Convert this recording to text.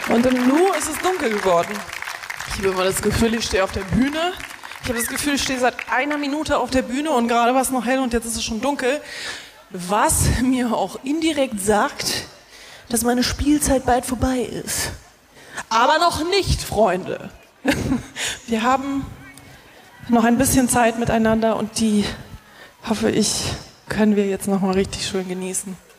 Und im Nu ist es dunkel geworden. Ich habe immer das Gefühl, ich stehe auf der Bühne. Ich habe das Gefühl, ich stehe seit einer Minute auf der Bühne und gerade war es noch hell und jetzt ist es schon dunkel. Was mir auch indirekt sagt, dass meine Spielzeit bald vorbei ist. Aber noch nicht, Freunde. Wir haben noch ein bisschen Zeit miteinander und die, hoffe ich, können wir jetzt noch mal richtig schön genießen.